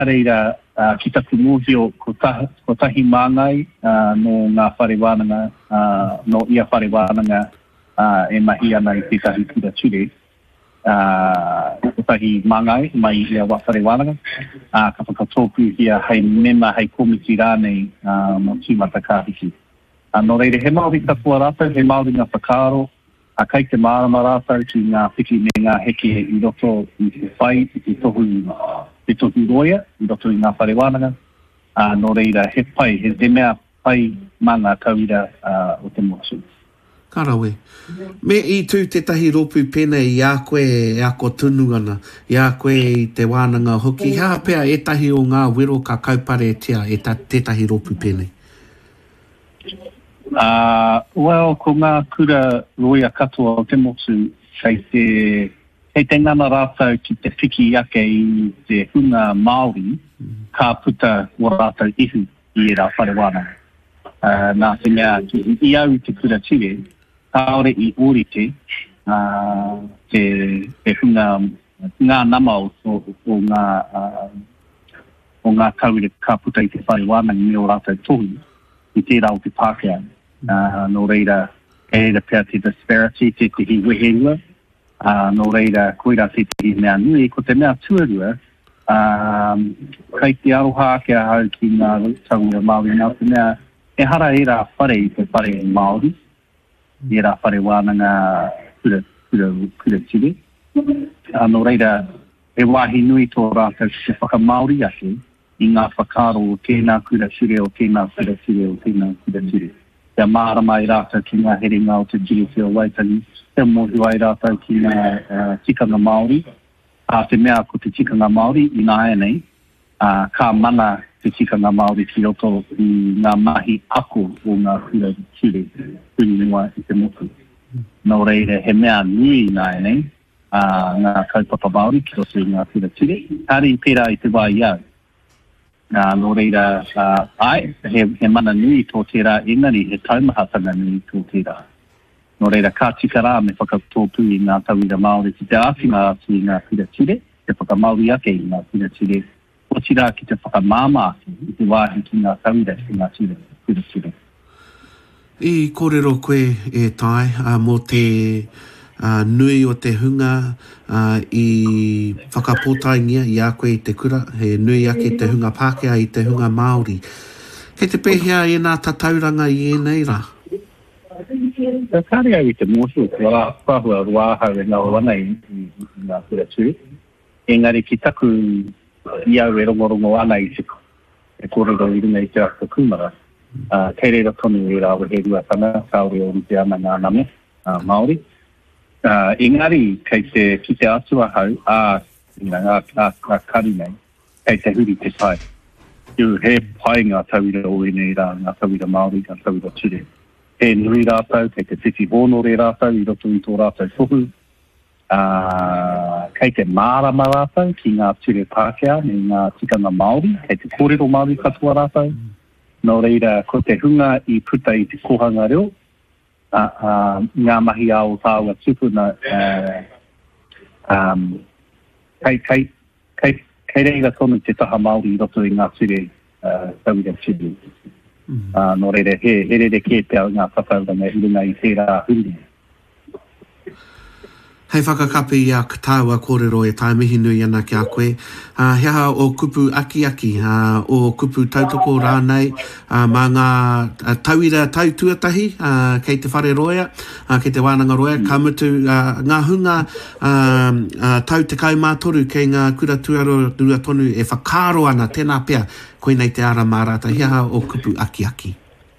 reira ki taku mōhio ko tahi māngai no ngā whare wānanga, no ia whare wānanga e mahi ana i tētahi kura ture. Ko tahi māngai mai ia whare wānanga. Ka whakatōpu hia hei mema hei komiti rānei mo tīmata kāhiki. No reire he Māori tatua rātou, he Māori ngā whakaaro, kei te mārama rātou ki ngā whiki me ngā heke I roto I te whai, I te tohu roia, I roto I ngā whare wānanga. No reira he pai, he mea pai mā ngā kauira o te motu. Karawe. Me I tū te tahi ropu pene I a koe e ako tunu ana, I a koe I te wānanga hoki. Hea pea e tahi o ngā wero ka kaupare tia e te tahi ropu pene? Well, ko ngā kura roia katoa o te motu, kei te ngana rātou ki te whiki ake I te hunga Māori, ka puta o rātou ihu I e rā whare wānanga. Nā te ngā I au te kura tire, kaore I orite, te hunga ngā nama o ngā kaure ka puta I te whare wānanga me o rātou tohu, I tērā o te Pākehā. No reira, e reira pēr te disparity, te hi wehenua, no reira, koira te hi mea nui, ko te mea tuarua, kei te aroha ke a hau ki ngā taunga Māori, nā te mea, e hara e rā whare I te whare Māori, e rā whare wānanga kura tiri. No reira, e wāhi nui tō rātou te whaka Māori ake, I ngā whakaro o tēnā kura tiri, o tēnā kura tiri, o tēnā kura tiri. Te mārama I rātou ki ngā heringa o te Jiriwhia Waitangi, te mōhua I rātou ki ngā tikanga Māori. Te mea ko te tikanga Māori I ngā nei, ka mana te tikanga Māori ki roto I ngā mahi ako o ngā kura tiri, kuri mua I te motu. No reire, he mea nui ngā nei, ngā kaupapa Māori ki roto I ngā kura tiri. Hari pērā I te wā iau. No reira, he mana nui tō tērā, engari he taumahatanga nui tō tērā. No reira, ka tika rā me whakatōpu I ngā tauira Māori, ki te āwhinga atu I ngā kura tire, te whakamauri ake I ngā kura tire, o tira ki te whakamāma ake, I te wāhi ki ngā tauira ki ngā tire, kura tire. I kōrero koe e tai, mō te nui o te hunga I whakapōtaingia I a koe I te kura, he nui ake te hunga Pākehā I te hunga Māori. Kei te pēhea I nā tatauranga I nei rā? Kāre au I te mōsu, whahua ruāhau e ngā wana I ngā kura tū. Engari ki taku I au e rongorongo ana I te kōrero I runga I te aka kumara. Kei reira tonu I rā he ruatana, kaore o rite ana ngā name Māori. Engari, ki te atua hau, ngā kari nei, kei te huri te pai. He pai ngā tauira o nei rā, ngā tauira Māori, ngā tauira ture. He nui rātou, kei te whiti hono re rātou, I roto I tō rātou tohu. Kei te mārama rātou, ki ngā ture Pākehā, me ngā tikanga Māori, kei te kōrero Māori katoa rātou. No reira, ko te hunga I puta I te kohanga reo, ngā mahi ao tāua tupuna kei reira tonu te taha Māori I roto I ngā ture tauira tiri. No reire, he reire ke pēo ngā whakauranga I runga I tērā huri. Hei whakakapi I a tāua kōrero e tai mihi nui ana ki a koe. Hea o kupu aki, o kupu tautoko rānei, mā ngā tauira tautuatahi, kei te whare roia, kei te wānanga roia, ka mutu ngā hunga tau te kaumātoru kei ngā kura tuarua tonu e whakaro ana tēnā pea, koe nei te ara mārata. Hea o kupu aki.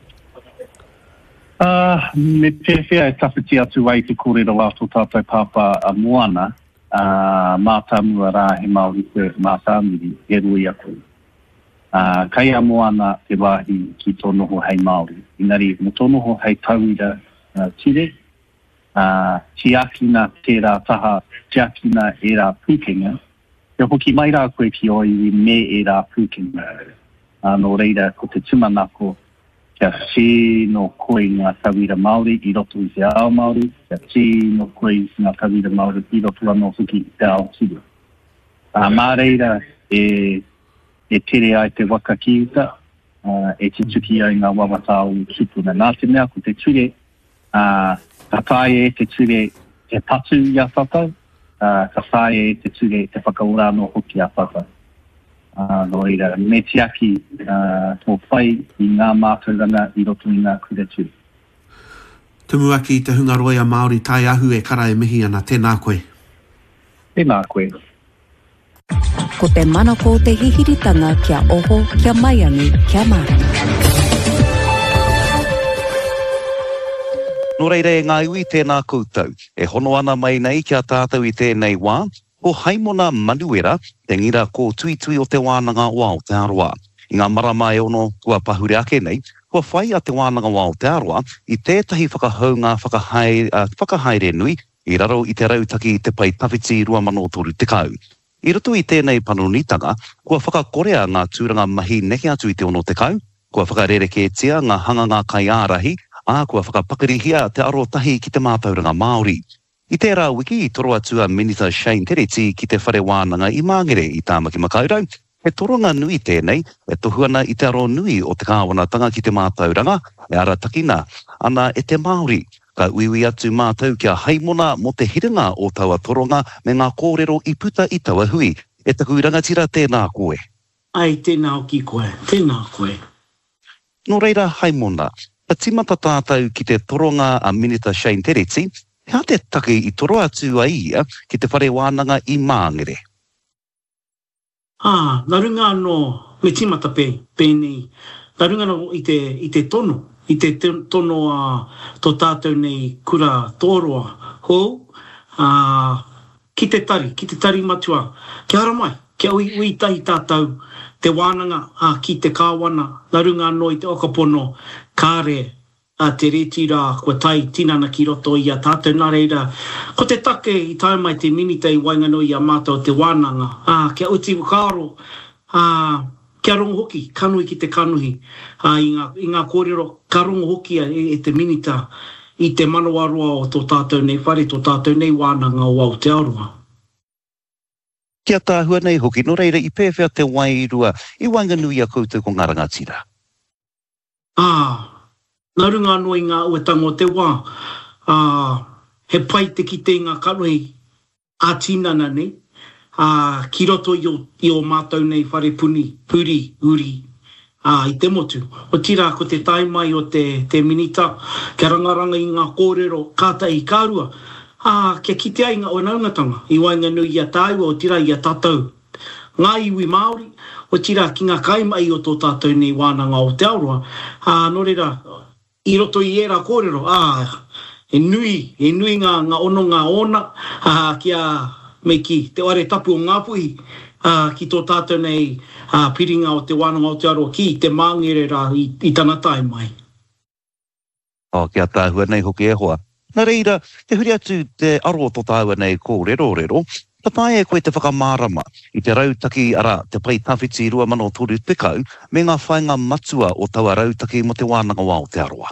Me pēwhia e tawhiti atu ai te kōrero ato tātou pāpā a moana, mātamua rā he Māori koe mātāmiri, e roi aku. Kai a moana te wāhi ki tō noho hei Māori. Engari, mo tō noho hei tauira tire, tiakina tērā taha, tiakina e rā pūkenga, te hoki mai rā koe ki oi me e rā pūkenga. No reira, ko te tumanako, kia tino koe ngā tawira Māori I roto I te ao Māori, kia tino koe ngā tawira Māori I roto anō whiki I te ao tiri. Mā reira e tere ai te waka ki uta, e te tuki ai ngā wawatau supuna. Nā te mea ko te ture, ka tae e te ture te patu i a whakau, ka tae e te ture te whakaurano hoki a whakau. No reira, me te aki tō whai i ngā mātauranga i roto i ngā kura ture. Tumu aki te hungaroia Māori tai ahu e kara e mihi ana, tēnā koe. Tēnā koe. Ko te mana ko te hihiritanga kia oho, kia maiangi, kia marama. Nō reira e ngā iwi tēnā koutou, e hono ana mai nei kia tātou i tēnei wā, ko Haimona Manuera, te ngira ko tuitui o te wānanga o Aotearoa. I ngā marama e ono kua pahure ake nei, kua whai a te wānanga o Aotearoa i tētahi whakahaunga whakahaere nui, i raro i te rautaki i te pai tawhiti 2030. I roto i tēnei panonitanga, kua whakakorea ngā tūranga mahi nehi atu i te ono te kau, kua whakarereketia ngā hanganga kai ārahi, kua whakapakarihia te arotahi ki te mātauranga Māori. I tērā wiki i toro atua Minister Shane Tereti ki te whare wānanga i Māngere i Tāmaki Makaurau, he toronga nui tēnei, e tohuana i te aro nui o te kāwanatanga ki te mātauranga, e ara takina, ana e te Māori. Ka uiwi atu mātou kia Haimona mo te hiringa o taua toronga me ngā kōrero i puta i taua hui. E taku rangatira tēnā koe. Ai, tēnā o ki koe, tēnā koe. Nō reira Haimona, ka timata tātou ki te toronga a Minister Shane Tereti, hea te take i toro atu a ia ki te whare wānanga i Māngere. Nā runga anō me timata pēnei, nā runga anō i te tono. I te tono tō tātou nei kura tōroa hou, ki te tari matua, kia hara mai, kia ui tahi tātou, te wānanga ki te kāwana, nā runga anō i te okapono, kāre, te retira, kua tai tinana ki roto i a tātou nā reira. Ko te take i tae mai te minitei waingano i a mātou te wānanga, kia uti wakaaro, kia rongo hoki, kanui ki te kanuhi, i ngā kōrero, ka rongo hoki e te minita i te manawaroa o tō tātou nei whare, tō tātou nei wānanga o Aotearoa. Kia tāhua nei hoki, no reira i pēwhea te wairua, i wainganui a koutou ko ngā rangatira. Nā runga anō i ngā uetanga o te wā, he pai te ki te ngā kanuhi a tinana nei, ki roto i o mātou nei whare puri, uri, i te motu. O tira ko te taimai o te minita, kia rangaranga i ngā kōrero, kātai kārua, kia kite ai ngā oinaungatanga, i wainganui i a tāua o tira i a tātou. Ngā iwi Māori, o tira ki ngā kaimai o tō tātou nei wānanga o te aroa. Nō reira, i roto i era kōrero, e nui ngā ono ngā ona, kia me ki te ware tapu o Ngāpuhi, ki tō tātou nei piringa o te wānanga o te aroa ki te Māngere rā i tana tae mai. Kia tāhua nei hoki e hoa. Nā reira, te huri atu te aro tō tāua nei kōrero, ka tae e koe te whakamārama i te rautaki ara te pai tawhiti 2030 me ngā whainga matua o taua rautaki mo te wānanga o Aotearoa.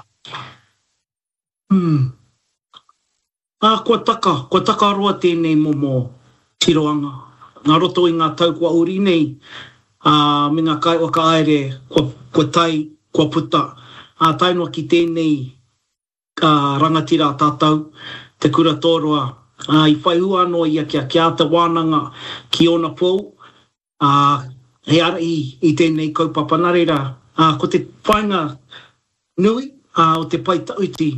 Kua taka aroa tēnei momo tiroanga. Ngā roto i ngā tau kua uri nei, me ngā kai o ka aere, kua tai, kua puta. Tainua ki tēnei rangatira tātou, te kura tōroa. I whai hua anō ia kia ata wānanga ki ona pou, he ara i tēnei kaupapa nā reira. Ko te whainga nui o te pai tauti,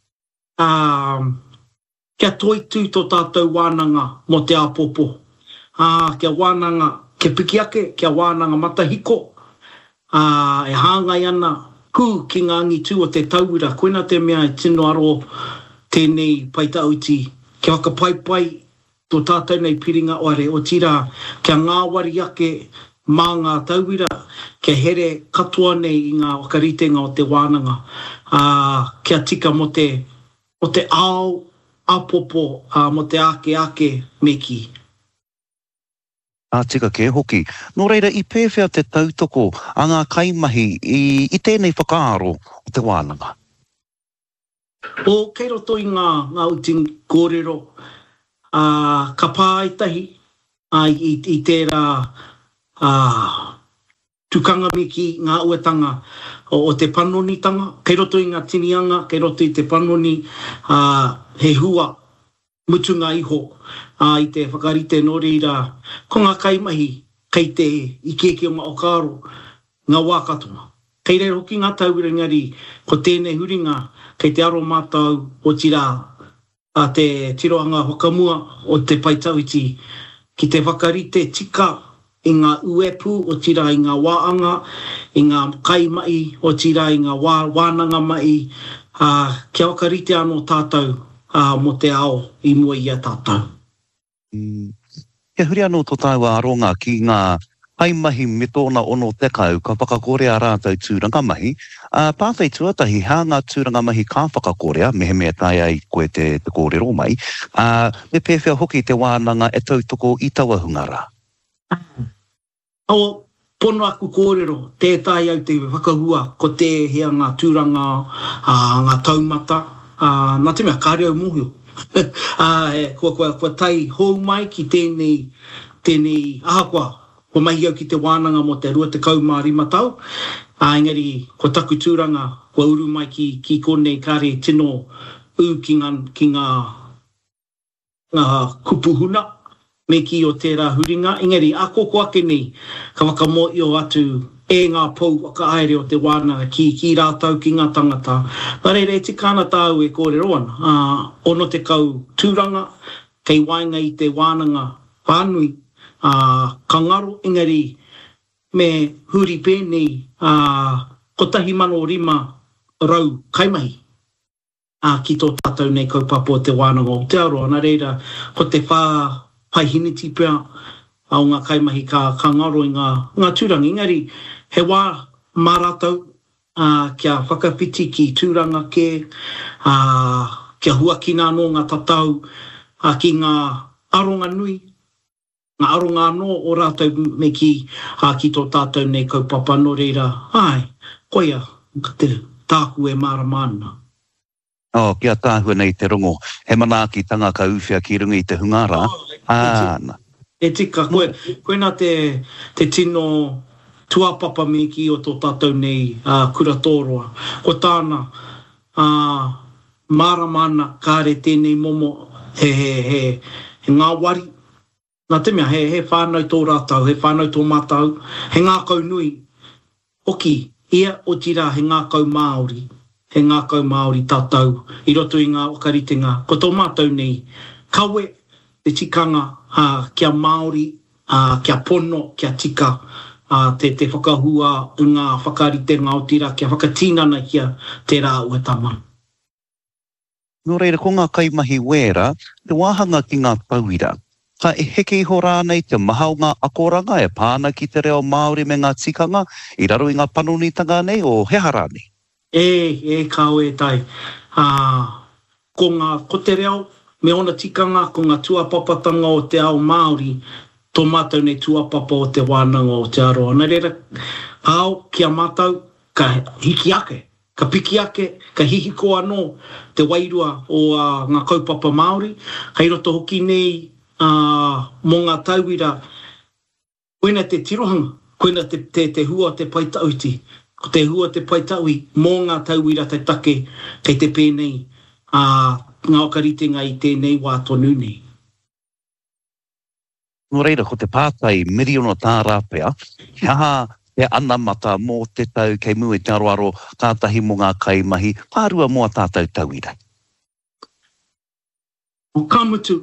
kia toitu tō tātou wānanga mo te āpopo. Kia wānanga, ke piki ake, kia wānanga matahiko. E hāngai ana ku ki ngā ngitu o te tauira. Koina te mea e tino aro tēnei paitauti. Kia whakapaipai tō tātou nei piringa oare o tira. Kia ngāwari ake mā ngā tauira. Kia here katoa nei i ngā wakaritenga o te wānanga. Kia tika mo te ao, apopo, mo te ake meki. Tika ke hoki. Nō reira, i pēwhea te tautoko a ngā kaimahi i tēnei whakaaro o te wānanga. Kei roto i ngā uti kōrero, ka pāitahi i tērā tukanga me ki ngā uetanga o te panonitanga, kei roto i ngā tinianga, kei roto i te panoni he hua mutunga iho i te whakarite nō reira ko ngā kaimahi kei te ikeke o ngā okaro ngā wā katoa. Kei rei hoki ngā tauira ngari ko tēnei huringa kei te aro mātau o tira a te tiroanga hokamua o te paitauiti ki te whakarite tika i ngā uepu o tira i ngā wāanga, i ngā kaimai o tira i ngā wānanga mai, kia wakarite anō tātou mo te ao i mua ia tātou. Kia huri anō tō tāua aronga ki ngā kaimahi me tōna ono te kau, ka whakakorea rātou tūranga mahi. Pātai tuatahi, hā ngā tūranga mahi ka whakakorea, mehe mea tai ai koe te kōrero mai. Me pēwhia hoki te wānanga e tautoko i taua hungara. O pono aku kōrero, tētai au te whakahua, ko te hea ngā tūranga, ngā taumata, nā te mea kāre au mohio. Kua tai hou mai ki tēnei ahakoa, ko mahi au ki te wānanga mo te rua te kaumārima tau. Engari, ko taku tūranga, ko uru mai ki konei kāre tino u ki ngā kupuhuna, me ki o tērā huringa. Engari, a koko ake nei, ka wakamoio atu e ngā pou waka aere o te wānanga ki rātau ki ngā tangata. Nārei te kāna tāu e kōrero ana. Ono te kau tūranga, kei wainga i te wānanga whānui, ka ngaro, engari, me huri pēnei, ko tahi mano rima rau kaimahi. Ki tō tātou nei kaupapa o te wānanga o te aroa. Nā reira, ko te whaihiniti pia o ngā kaimahi ka ngaro i ngā tūranga. Engari, he wā mārātau kia whakapiti ki tūranga ke, kia huakina anō ngā tatau ki ngā aronga nui, ngā aronga anō o rātau me ki tō tātou nei kaupapa no reira. Koia, te tāku e māramāna. Kia tāhua nei te rongo. He manaaki tanga ka uwhia ki runga i te hungara. E tika, koe nā te tino tuapapa me ki o tō tātou nei kuratoroa. Ko tāna māramana kāre tēnei momo he ngā wari. Nā te mea, he whānau tō rātau, he whānau tō mātau, he ngā kau nui. Oki, ia o tira he ngā kau Māori. He ngā kau Māori tātou, i roto i ngā wakaritenga. Ko tō mātou nei, kawe te tikanga kia Māori, kia pono, kia tika, te whakahua i ngā whakaritenga o tira, kia whakatīnana kia te rā uetama. Nō reira, ko ngā kaimahi wera, te wāhanga ki ngā tauira. Ka e heke iho rānei te maha o ngā akoranga e pāna ki te reo Māori me ngā tikanga, i raro i ngā panonitanga nei o heha rānei. Kao e tai. Ko te reo, me ona tikanga, ko ngā tuapapatanga o te ao Māori, tō mātou nei tuapapa o te wānanga o te aroa. Nā reira, ao kia mātou, ka hiki ake, ka piki ake, ka hihiko anō te wairua o ngā kaupapa Māori. Hei roto hoki nei mō ngā tauira, koina te tirohanga, koina te hua te paitauiti. Ko te hua te paitaui mō ngā tauira te take kei te pēnei ngā okaritenga i tēnei wā tonu nei. Nō reira, ko te pātai miriona tā rāpea, kia te anamata mō te tau kei mua te aroaro kātahi mō ngā kaimahi, pārua mō tātou tauira. O kamutu,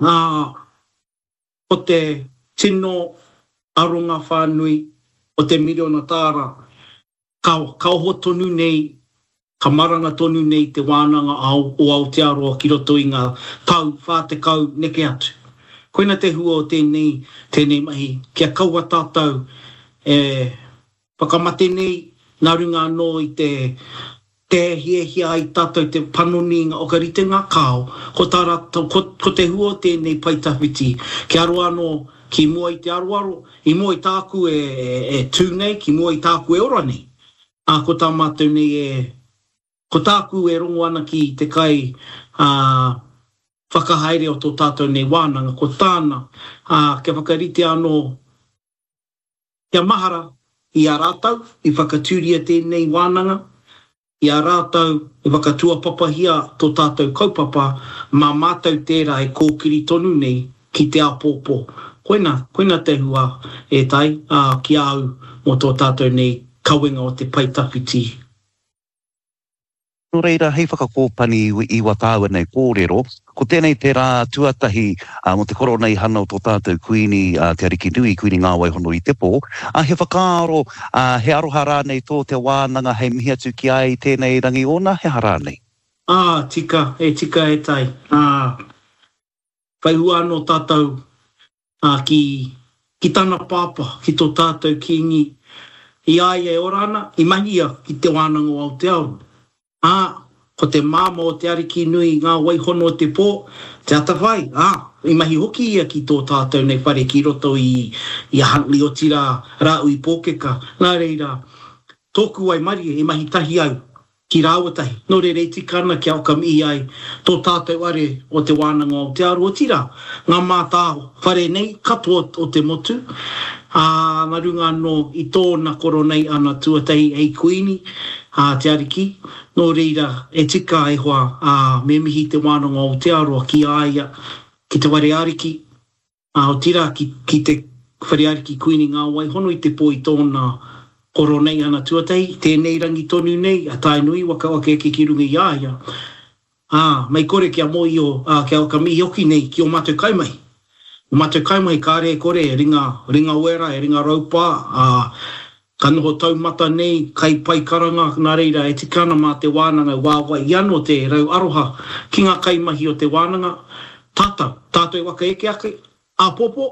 o te tino aronga whānui o te miriona tāra, ka oho tonu nei, ka maranga tonu nei te wānanga o Aotearoa ki roto i ngā tau whātekau neke atu. Koina te hua o tēnei mahi, kia kaua tātou whakamate nei, nā runga anō i te hiehia i tātou te panoni ngā okaritenga kāo, ko te hua o tēnei paitawhiti, ki aroa anō ki mua i te aroaro, i mua i tāku e tū nei, ki mua i tāku e ora nei. Ko tā mātou nei ko tāku e rongo ana ki te kai whakahaere o tō tātou nei wānanga, ko tāna kia whakarite anō, kia mahara i a rātau, i whakatūria tēnei wānanga, i a rātau, i whakatua papahia tō tātou kaupapa, mā mātou tērā e kōkiri tonu nei ki te apōpō. Koina te hua e tai ki au mō tō tātou nei kawenga o te paitawhiti. No reira, hei whakakōpani i watāua nei kōrero, ko tēnei te rā tuatahi mo te koro nei hana o tō tātou kuini te ariki nui, kuini ngā waihono i te pō. He whakaaro, he aroha rā nei tō te wānanga, hei mihi atu ki ai tēnei rangi ona, he harā nei? Tika e tai. Whaihua anō tātou ki tāna pāpa, ki tō tātou kingi. I ai e orana, i mahia ki te wānanga o Aotearoa. Ko te māma o te ariki nui ngā waihono o te pō, te atawhai, i mahi hoki ia ki tō tātou nei whare ki roto i a Huntly o tira rā ui pōkeka. Nā reira, tōku ai mari e mahi tahi au ki rāwatahi. Nō re rei tikana ki aukami ai tō tātou are o te wānanga o te aru o tira. Ngā mātāho, whare nei, katoa o te motu. Ngā runga no i tōna koro nei ana tuatahi ei kuini, te ariki. Nō reira, e tika e hoa me mihi te wānanga o te aroa ki aia, ki te ware ariki, o tira ki te whare ariki kuini ngā waihono i te pō i tōna koro nei ana tuatahi, tēnei rangi tonu nei, a tai nui waka eke ki runga i aia. Mai kore kia moi o, kia ka mihi hoki nei ki o mātou kaimai. O mātou kaimai kāre kore, ringa wera, ringa raupa, ka noho taumata nei, kai pai karanga, nā reira, e tikana mā te wānanga, wāwai iano te rau aroha, ki ngā kaimahi o te wānanga, tātou e waka eke ake, āpopo,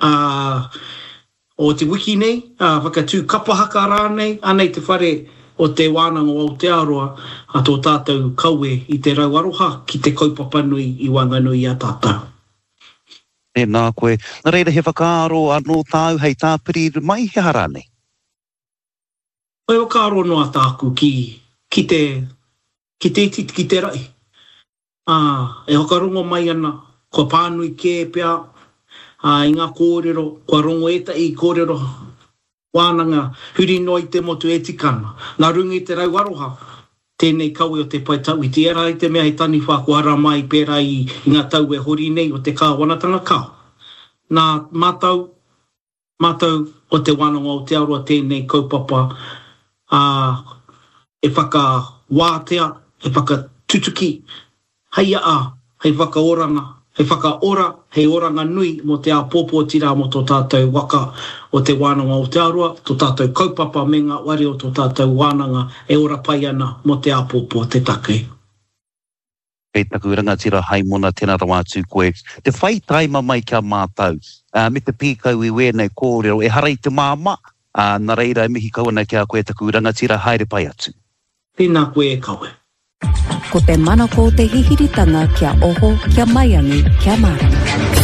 o te wiki nei, whakatū kapahaka rānei, anei te whare o te wānanga o Aotearoa, a tō tātou kaue i te rau aroha, ki te kaupapa nui i Wanganui a tātou. Nā koe, nā reira he whakaaro anō tāu hei tāpiri mai he hara nei? Oi o kāro noa tāku ki te rai. E hokarongo mai ana, kua pānui kē pia, i ngā kōrero, kua rongo eta i kōrero wānanga, huri noi te motu e tikana. Nā rungi te rau aroha, tēnei kaue o te paitawiti. Era i te mea he tani whākuara mai pēra i ngā tau e hori nei o te kāwanatanga kao. Nā mātau o te wānanga o te aroa tēnei kaupapa, e whaka wātea, e whaka tutuki, hei hei whaka oranga, hei whaka ora, hei oranga nui mo te āpōpō tira mo tō tātou waka o te wānanga o te aroa, tō tātou kaupapa me ngā wari o tō tātou wānanga e ora pai ana mo te āpōpō te take. Kei taku rangatira haimona tēnā rawa atu koe, te whai taima mai kia mātau, me te pīkau i wēnei kōrero, e harai te māma, nā reira e mihi kawana kia koe taku rangatira haere pai atu. Tēnā koe e kaue. Ko te manako te hihiritanga kia oho, kia maiangi, kia marama.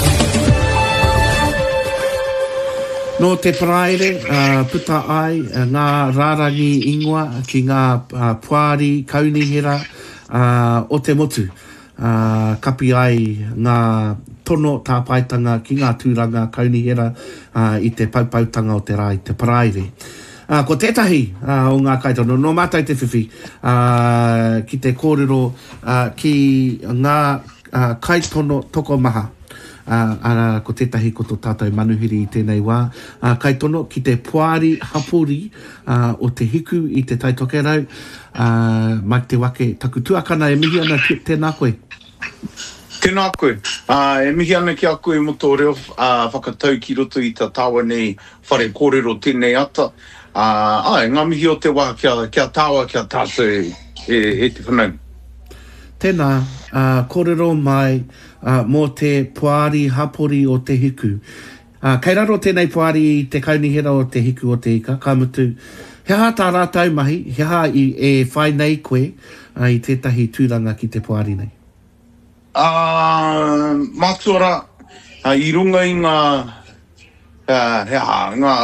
No te praere, puta ai, ngā rārangi ingoa ki ngā puari kaunihira o te motu. Kapi ai ngā tono tāpaitanga ki ngā tūranga kaunihira i te paupautanga o te rā i te praere. Ko tētahi o ngā kaitono, no mātai te whiwhi ki te kōrero ki ngā kaitono toko maha. Ko tētahi ko tō tātou manuhiri i tēnei wā. Kaitono ki te puari hapuri o te hiku i te taitokerau. Mai te wake taku tuakana e mihi ana tēnā koe. Tēnā koe. E mihi ana ki a koe mo tō reo whakatau ki roto i ta tāua nei whare kōrero tēnei ata. Ngā mihi o te wā kia tāua kia tātou e te whanau. Tēnā, kōrero mai mō te puari hapori o te hiku. Kei raro tēnei puari i te kaunihera o te hiku o te ika, ka mutu. He ha tā rātau mahi, he ha e whai nei koe i tētahi tūranga ki te puari nei. Mātuara, i runga i ngā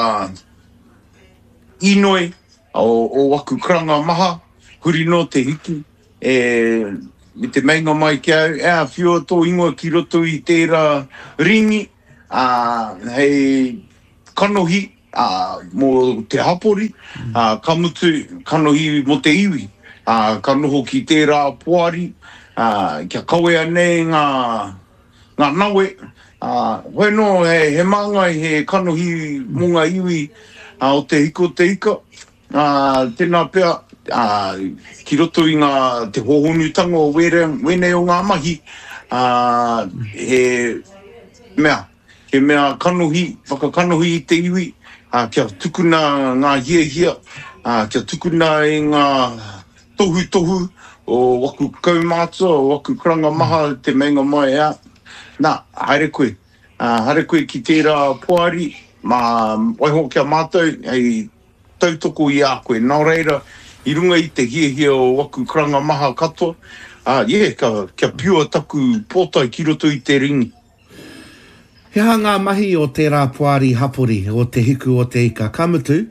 inoi o waku karanga maha, huri no te hiki, me te mainga mai ki au, whio tō ingoa ki roto i tērā ringi, hei kanohi, mo te hapori, kamutu kanohi mo te iwi, ka noho ki tērā puari, kia kawe anei ngā nawe, hoi no he māngai he kanohi mo ngā iwi o te hiko te ika, tēnā pia, ki roto i ngā te hohonutanga o wenei o ngā mahi, he mea kanohi, whakakanohi i te iwi, kia tukuna ngā hia, kia tukuna i ngā tohu o waku kaumātua, o waku karanga maha te menga mai ea. Nā, haere koe ki tērā puari, ma waiho kia mātou, hei tautoko i a koe. Nā reira, i runga i te hia o waku karanga maha katoa, kia piua taku pōtai ki roto i te ringi. He ngā mahi o tērā puari hapori, o te hiku o te ika. Kamutu,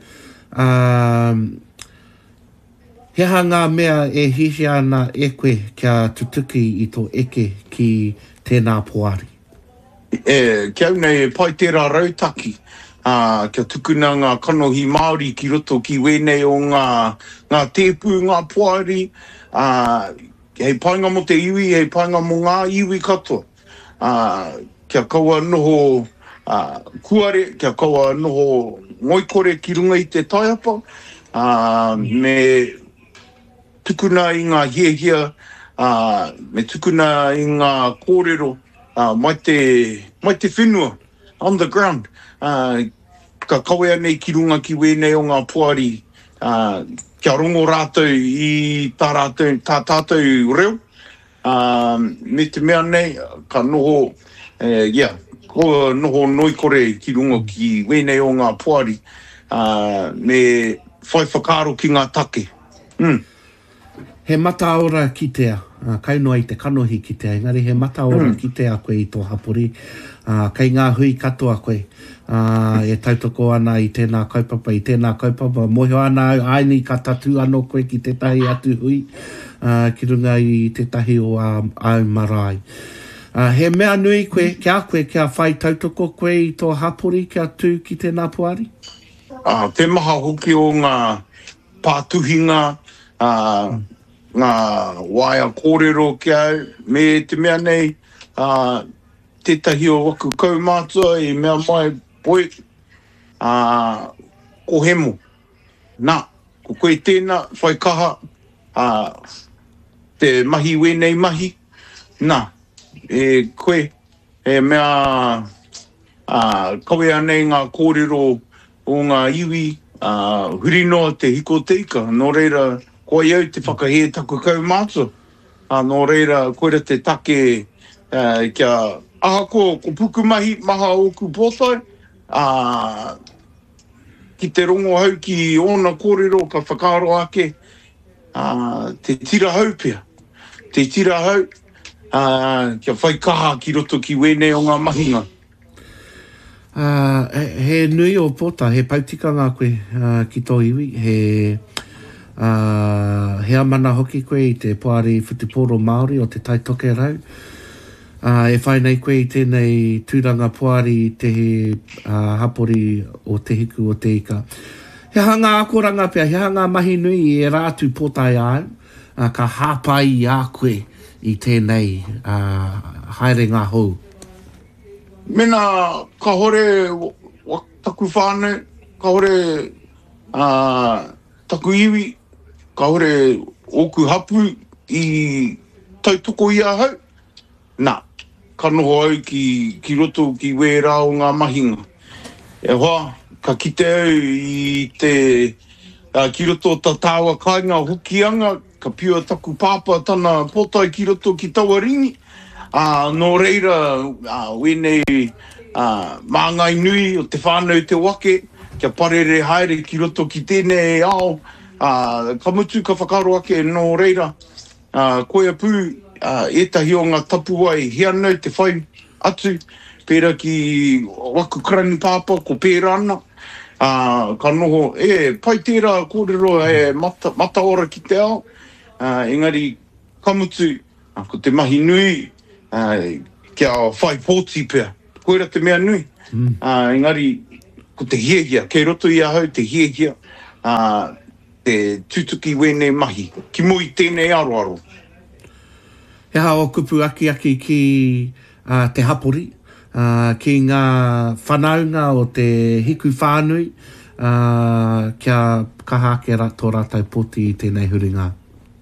he ngā mea e hihi ana e koe kia tutuki i tō eke ki tēnā puari? Kia nei pai tērā rautaki, kia tukuna ngā kanohi Māori ki roto ki wenei o ngā tēpū, ngā puari, hei painga mo te iwi, hei painga mo ngā iwi katoa. Kia kaua noho kuare, kia kaua noho ngoikore ki runga i te taiapa, me tukuna i ngā hia, me tukuna i ngā kōrero, mai te whenua, on the ground. Ka kawe anei ki runga ki wenei o ngā puari, kia rongo rātou i tā tātou reo. Me te mea nei, ka noho, ko noho noikore ki runga ki wenei o ngā puari, me whai whakaro ki ngā take. He mataora ki tea, kainoa i te kanohi ki tea, engari he mataora ki tea koe i tō hapori, kei ngā hui katoa koe, e tautoko ana i tēnā kaupapa, mohi ana aini ka tatu anō koe ki tētahi atu hui, ki runga i tētahi o au marae. He mea nui koe, kia whai tautoko koe i tō hapori, kia tū ki tēnā puari? Te maha hoki o ngā pātuhinga, ngā waia kōrero ki au, me te mea nei, tētahi o waku kaumātua i mea mai poe, ko hemo. Nā, ko koe tēnā, whai kaha, te mahi wenei mahi, nā, e koe, e mea kawe anei ngā kōrero o ngā iwi, huri noa te hiko te ika, nō reira, ko iau te whakahe taku kaumātua, nō reira, koera te take, kia aha ko puku mahi, maha oku pōtai, ki te rongo hau ki ona kōrero ka whakaro ake, te tira hau pia, kia whai kaha ki roto ki wenei o ngā mahinga. He nui o pōta, he pautikanga koe ki tō iwi, he amana hoki koe i te puari Whutupōro Māori o te taitoke rau. E whai nei koe i tēnei tūranga puari te hapori o te hiku o te ika. He hanga akoranga pia, he hanga mahi nui e rātu pōtai au, ka hāpai a koe i tēnei haere ngā hou. Mena, ka hore taku whānau, ka hore taku iwi, ka hore oku hapu i tautoko i ahau. Nā, ka noho au ki roto ki wērā o ngā mahinga. E hoa, ka kite au i te ki roto ta tāua kāinga hokianga, ka piua taku pāpa tana pōtai ki roto ki taua ringi. Nō reira, wenei māngai nui o te whānau te wake, kia parere haere ki roto ki tēnei ao, ka mutu ka whakaro ake nō reira, koe pū, etahi o ngā tapuai hianau te whai atu, pēra ki waku krani pāpa ko pēra ana, ka noho, pai tērā kōrero mata ora ki te ao, engari ka mutu, ko te mahi nui, kia whai pōti pia, koera te mea nui. Engari, ko te hiehia, kei roto i ahau te hiehia, te tutuki wene mahi, ki mui tēnei aroaro. He ha o kupu aki ki te hapori, ki ngā whanaunga o te hiku whānui, kia kaha ke tō rātai poti i tēnei huringa.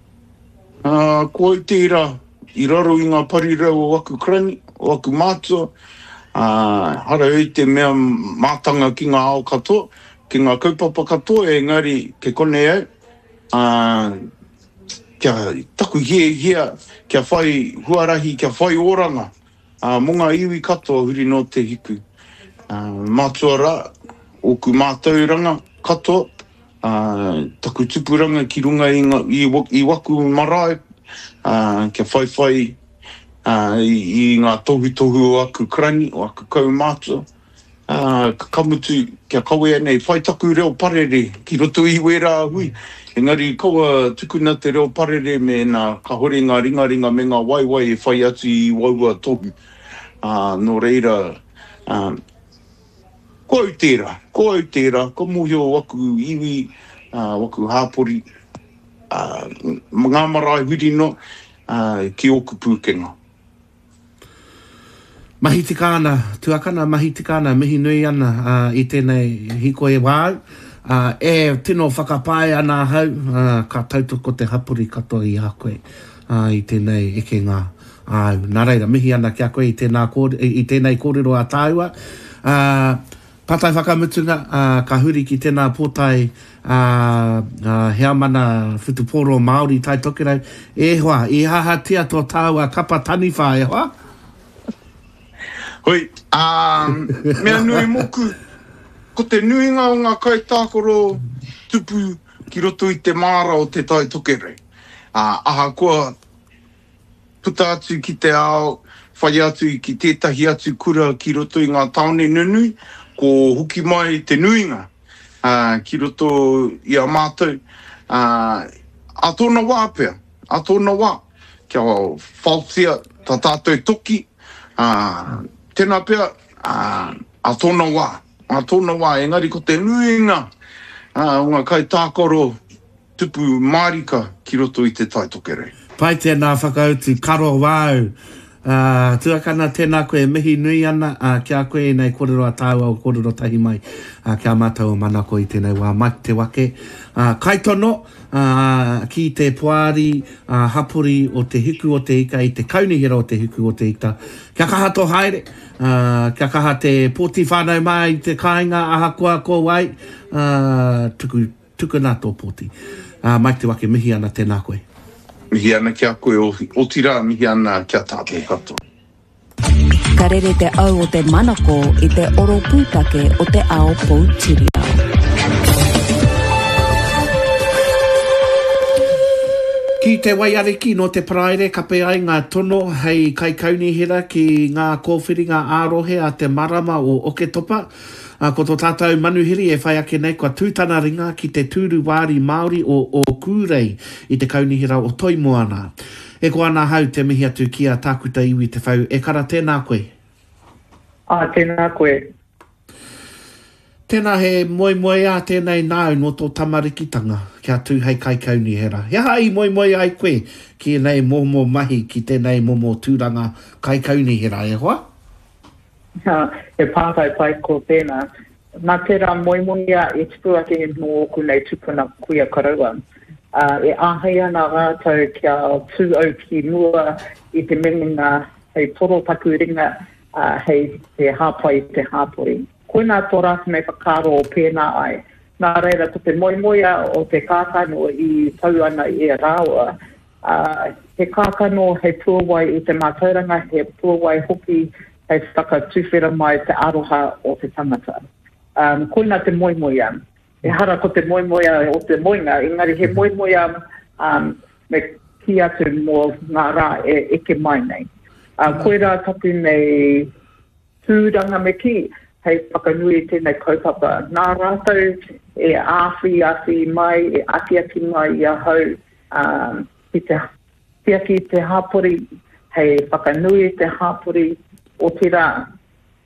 Ko i tērā, i raro i ngā parirau o aku krani, o aku mātua, hara i te mea mātanga ki ngā ao katoa, ki ngā kaupapa katoa, engari ke kone au, kia taku hia, kia whai huarahi, kia whai oranga, mō ngā iwi katoa huri no te hiku. Mātua rā, oku mātauranga katoa, taku tupuranga ki runga i waku marae, kia whai i ngā tohu o aku krani, o aku kaumātua. Ka kamutu, kia kawe nei, whai taku reo parere, ki roto i wera hui. Engari, kaua tukuna te reo parere me nā ka hore ngā ringa me ngā waiwai e whai atu i waua tohu. Nō reira, ko au tērā, ko muhio waku iwi, waku hāpori, ngā marae huri no, ki oku pūkenga. Mahi tikana, tuakana mahi tikana, mihi nui ana i tēnei hiko e wāu. E tino whakapae ana hau, ka tautoko te hapuri katoa i a koe i tēnei eke ngā. Nā reira, mihi ana kia koe i tēnei kōrero a tāua. Patai whakamutunga, ka huri ki tēnā pōtai hea mana whutuporo Māori tai tokerau. E hoa, i hahatia tō tāua kapa taniwha e hoa? Hoi, mea nui moku, ko te nuinga o ngā kaitākoro tupu ki roto i te māra o te tai tokerau. Aha kua puta atu ki te ao, whai atu ki tētahi atu kura ki roto i ngā taone nunui, ko huki mai te nuinga ki roto i a mātou. A tōna wā pia, kia whautia tā tātou toki, tēnā pia, a tōna wā, engari ko te nuinga, o ngā kaitākoro tupu mārika ki roto i te tai tokerau. Pai tēnā whakautu, karo wāu, tuakana tēnā koe mihi nui ana, kia koe nei kōrero a tāua o kōrero tahi mai, kia mātou o manako i tēnei wā mai te wake. Kaitono, ki te puari hapuri o te hiku o te ika, i te kaunihira o te hiku o te ika. Kia kaha tō haere, kia kaha te pōti whānau mai, te kāinga ahakoa ko wai, tuku nā tō pōti. Mai te wake mihi ana tēnā koe. Mihi ana kia koe o tira, mihi ana kia tātou katoa. Ka rere te au o te manako i te oro pūtake o te ao Poutirau. Ki te waiariki no te praere ka pe ai ngā tono hei kai kaunihira ki ngā kōwhiringa ārohe a te marama o Oketopa. Ko tō tātou manuhiri e whai ake nei kua tūtana ringa ki te tūru wāri Māori o Kūrei i te kaunihira o Toimoana. E ko ana hau te mihi atu ki a tākuta iwi te whau. E kara tēnā koe? Tēnā koe. Tēnā he moe a tēnei nāu no tō tamarikitanga kia tū hei kai kaunihira. Ia hai moe ai koe ki nei momo mahi ki tēnei momo tūranga kai kaunihira e hoa? E pātai pai ko tēnā. Nā tērā moimoia e tupu ake mō oku nei tupuna kuia karaua. E āhei ana rātou kia tū au ki mua i te menginga hei toro taku ringa hei te hāpai te hāpori. Koe nā tō rātu nei whakaro o pēnā ai. Nā reira ko te moimoia o te kākano i tau ana i e rāua. He kākano hei puawai i te mātauranga, he puawai hoki hei whakatuwhera mai te aroha o te tangata. Koe nā te moimoia. E hara ko te moimoia o te moinga, engari he moimoia me ki atu mō ngā rā e eke mai nei. Koe rā tapu nei tūranga me ki, hei whakanui tēnei kaupapa. Nā rātou e āwhi mai, e aki mai i a hau ki te hāpori, hei whakanui te hāpori o te rā.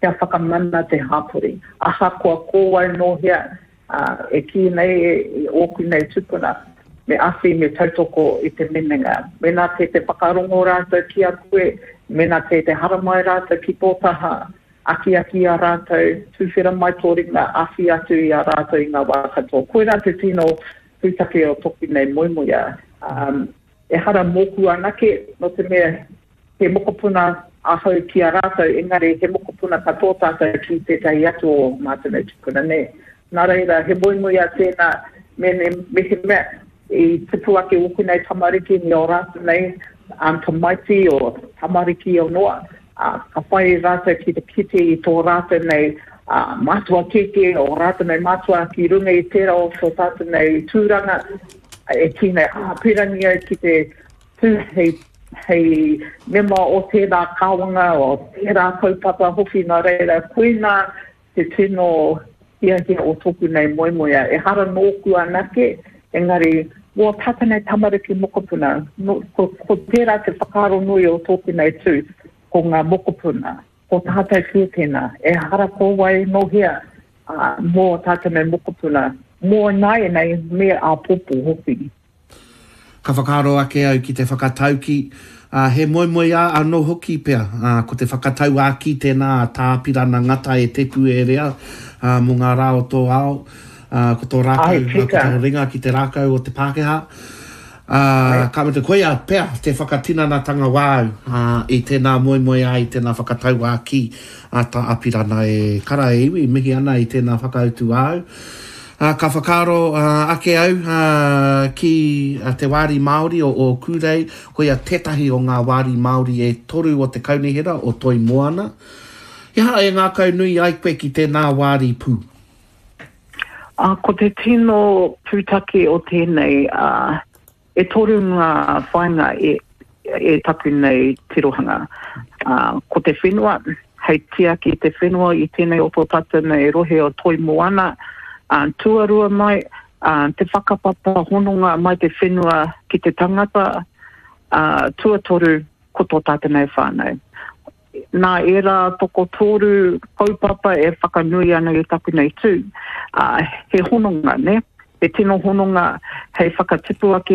kia whakamana te hapuri. Aha kua kōwai no hea, e ki nei, oku nei tupuna, me asi me tautoko i te menenga. Mena te whakarongo rātou ki a koe, mena te haramai rātou ki pōtaha, aki a rātou, tūwhera mai tōringa, awhi atu i a rātou i ngā wā katoa. Koe rā te tino pūtake o toki nei moimoia. E hara mōku anake, no te mea, he mokopuna ahau ki a rātou, engari he mokopuna katoa tātou ki te tai atu o mātana tupuna ne. Nā reira, he moimoia tēnā, me he mea, i tipu ake uku nei tamariki ni o rātou nei, tamaiti o tamariki o noa. Ka whai rātou ki te kite i tō rātou nei mātua keke o rātou nei mātua ki runga i tērā o so tātou nei tūranga e ki nei pirangi au ki te tū hei mema o tērā kāwanga o tērā kaupapa hoki nā reira koina te tino hia o tōku nei moimoia e hara nōku anake engari o tātou nei tamariki mokopuna ko tērā te whakaro nui o tōku nei tū ko ngā mokopuna, ko tātou ki tēnā, e hara kōwai no hea, mō tātou nei mokopuna, mō nai nei me a popo hoki. Ka whakaro ake au ki te whakatauki, he moimoi anō hoki pea, ko te whakatau a ki tēnā tāpirana ngata e teku e rea, mō ngā rā o tō ao, ko tō rākau, ko tō ringa ki te rākau o te Pākehā. Ka me te koia pea te whakatinanatanga wāu i tēnā moimoia i tēnā whakatau a ki tā apirana e kara e iwi mihi ana i tēnā whakautu au. Ka whakaro ake au ki te wāri Māori o Kūrei, koia tētahi o ngā wāri Māori e toru o te kaunihera o Toi Moana. Ia e ngā kaunui ai koe ki tēnā wāri pū? Ko te tino pūtake o tēnei e toru ngā whainga e taku nei tirohanga. Ko te whenua, hei tia ki te whenua i tēnei o tō tata nei rohe o Toi Moana, tuarua mai, te whakapapa hononga mai te whenua ki te tangata, tuatoru ko tō tata nei whānau. Nā era toko tōru kaupapa e whakanui ana i taku nei tū, he hononga ne, e tino hononga hei whakatipu ake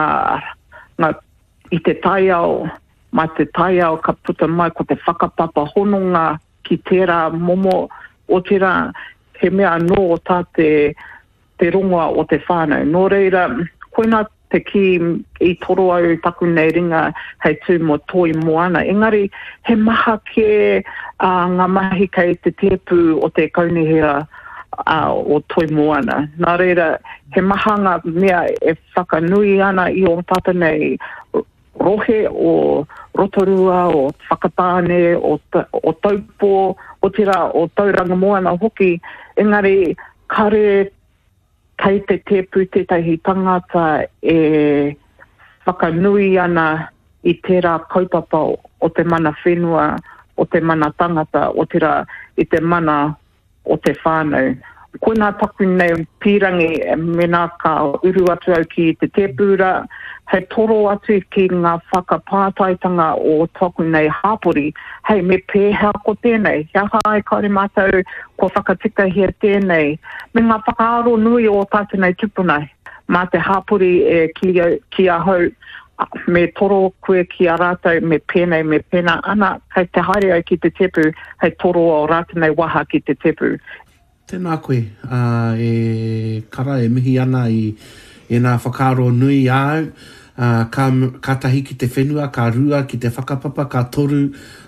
i te taiao, mai te taiao ka puta mai ko te whakapapa hononga ki tērā momo o tērā he mea anō o tā te rongoa o te whānau. Nō reira, koina te ki i toro au taku nei ringa hei tū mo Toi Moana. Engari, he maha ke ngā mahi kei te tepu o te kaunihera o Toi Moana. Nā reira, he mahanga mea e whakanui ana i o tata nei rohe o rotorua, o whakatāne, o taupo, o tira o tauranga moana hoki. Engari, kare kei te tepu tētahi tangata e whakanui ana i tērā kaupapa o te mana whenua, o te mana tangata, o tira i te mana o te whānau. Koina taku nei pirangi mena ka uru atu au ki te tepura, hei toro atu ki ngā whakapātaitanga o taku nei hāpori, hei me pēhea ko tēnei, hea hai kaore mātou ko whakatika hea tēnei, me ngā whakaaro nui o tātou nei tupunai, mā te hāpori e ki a hau, me toro koe ki a rātou me pēnei, me pēna ana, hei te haere au ki te tepu, hei toro o rātou nei waha ki te tepu. Tēnā koe, e kara e mihi ana i nā whakaro nui au, ka tahi ki te whenua, ka rua ki te whakapapa, ka toru